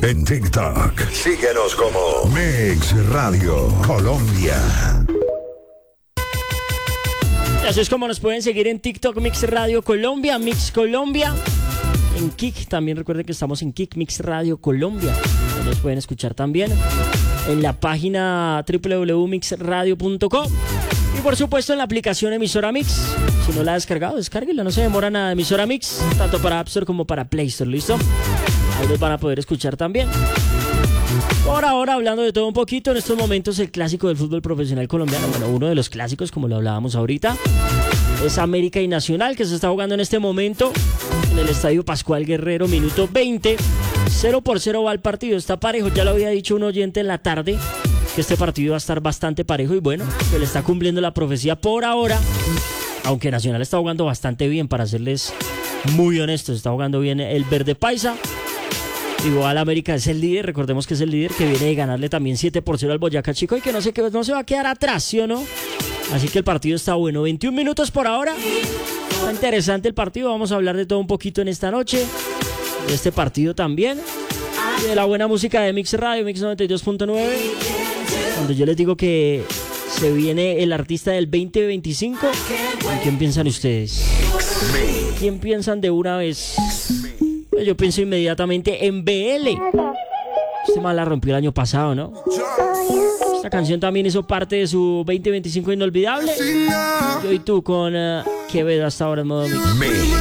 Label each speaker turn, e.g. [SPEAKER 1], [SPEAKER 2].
[SPEAKER 1] En TikTok, síguenos como Mix Radio Colombia.
[SPEAKER 2] Así es como nos pueden seguir en TikTok, Mix Radio Colombia, Mix Colombia. En Kik, también recuerden que estamos en Kik, Mix Radio Colombia. Nos pueden escuchar también en la página www.mixradio.com. Y por supuesto en la aplicación Emisora Mix. Si no la ha descargado, descárguela, no se demora nada. Emisora Mix, tanto para App Store como para Play Store, ¿listo? Ahí los van a poder escuchar también. Por ahora, hablando de todo un poquito, en estos momentos el clásico del fútbol profesional colombiano, bueno, uno de los clásicos, como lo hablábamos ahorita, es América y Nacional, que se está jugando en este momento en el Estadio Pascual Guerrero, minuto 20. 0-0 va el partido, está parejo. Ya lo había dicho un oyente en la tarde, que este partido va a estar bastante parejo y bueno, se le está cumpliendo la profecía por ahora. Aunque Nacional está jugando bastante bien, para serles muy honestos, está jugando bien el verde paisa. Igual América es el líder, recordemos que es el líder, que viene de ganarle también 7-0 al Boyacá Chico y que no se va a quedar atrás, ¿sí o no? Así que el partido está bueno, 21 minutos por ahora. Está interesante el partido, vamos a hablar de todo un poquito en esta noche, de este partido también, y de la buena música de Mix Radio, Mix 92.9, cuando yo les digo que se viene el artista del 2025. ¿En quién piensan ustedes? ¿Quién piensan de una vez? Yo pienso inmediatamente en BL. Este man la rompió el año pasado, ¿no? Esta canción también hizo parte de su 2025 inolvidable. Yo y tú con Quevedo hasta ahora en modo mix.